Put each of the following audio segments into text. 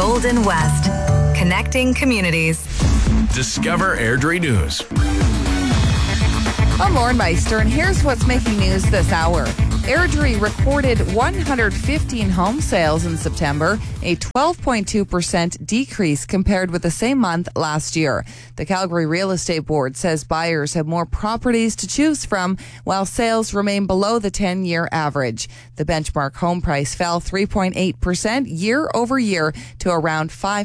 Golden West. Connecting communities. Discover Airdrie News. I'm Lauren Meister, and here's what's making news this hour. Airdrie recorded 115 home sales in September, a 12.2% decrease compared with the same month last year. The Calgary Real Estate Board says buyers have more properties to choose from, while sales remain below the 10-year average. The benchmark home price fell 3.8% year over year to around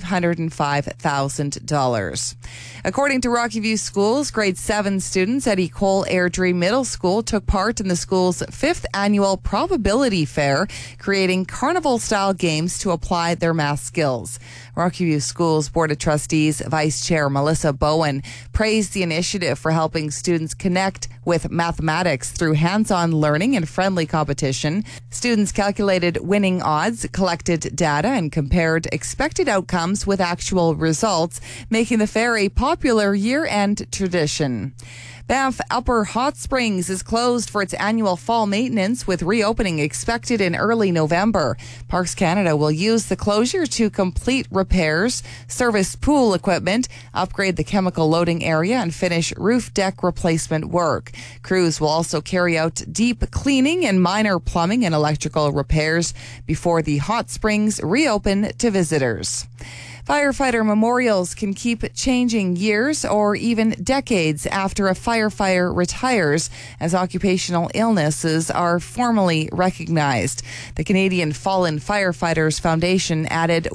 $505,000. According to Rocky View Schools, grade 7 students at Ecole Airdrie Middle School took part in the school's 5th annual probability fair, creating carnival-style games to apply their math skills. Rocky View Schools Board of Trustees Vice Chair Melissa Bowen praised the initiative for helping students connect with mathematics through hands-on learning and friendly competition. Students calculated winning odds, collected data, and compared expected outcomes with actual results, making the fair a popular year-end tradition. Banff Upper Hot Springs is closed for its annual fall maintenance, with reopening expected in early November. Parks Canada will use the closure to complete repairs, service pool equipment, upgrade the chemical loading area, and finish roof deck replacement work. Crews will also carry out deep cleaning and minor plumbing and electrical repairs before the hot springs reopen to visitors. Firefighter memorials can keep changing years or even decades after a firefighter retires, as occupational illnesses are formally recognized. The Canadian Fallen Firefighters Foundation added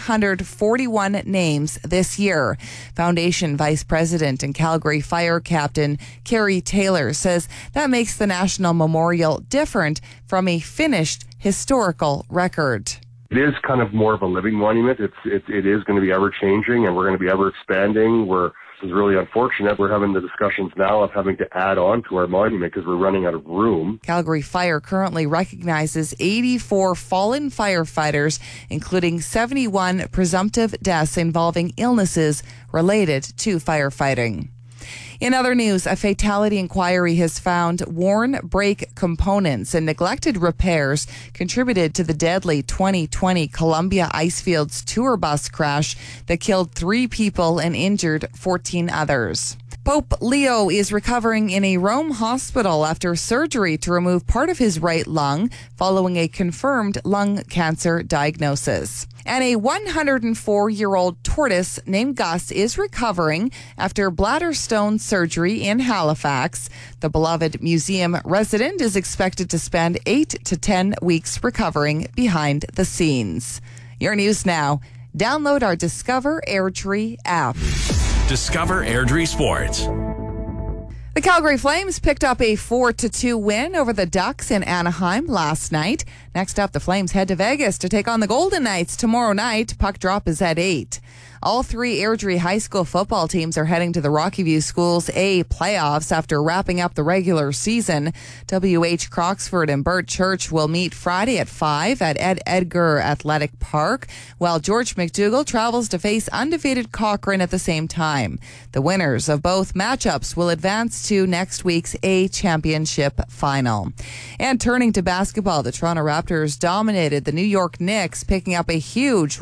141 names this year. Foundation Vice President and Calgary Fire Captain Carrie Taylor says that makes the National Memorial different from a finished historical record. It is kind of more of a living monument. It is going to be ever-changing, and we're going to be ever-expanding. This is really unfortunate. We're having the discussions now of having to add on to our monument because we're running out of room. Calgary Fire currently recognizes 84 fallen firefighters, including 71 presumptive deaths involving illnesses related to firefighting. In other news, a fatality inquiry has found worn brake components and neglected repairs contributed to the deadly 2020 Columbia Icefields tour bus crash that killed 3 people and injured 14 others. Pope Leo is recovering in a Rome hospital after surgery to remove part of his right lung following a confirmed lung cancer diagnosis. And a 104-year-old tortoise named Gus is recovering after bladder stone surgery in Halifax. The beloved museum resident is expected to spend 8 to 10 weeks recovering behind the scenes. Your news now. Download our Discover Airdrie app. Discover Airdrie Sports. The Calgary Flames picked up a 4-2 win over the Ducks in Anaheim last night. Next up, the Flames head to Vegas to take on the Golden Knights tomorrow night. Puck drop is at 8. All 3 Airdrie High School football teams are heading to the Rocky View Schools A playoffs after wrapping up the regular season. W.H. Croxford and Burt Church will meet Friday at 5 at Ed Edgar Athletic Park, while George McDougall travels to face undefeated Cochrane at the same time. The winners of both matchups will advance to next week's A Championship final. And turning to basketball, the Toronto Raptors dominated the New York Knicks, picking up a huge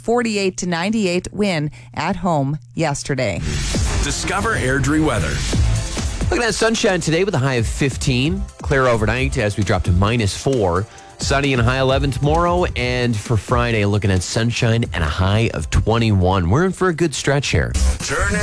148-98 win at home yesterday. Discover Airdrie weather. Looking at sunshine today with a high of 15. Clear overnight as we drop to -4. Sunny and a high 11 tomorrow. And for Friday, looking at sunshine and a high of 21. We're in for a good stretch here. Turn it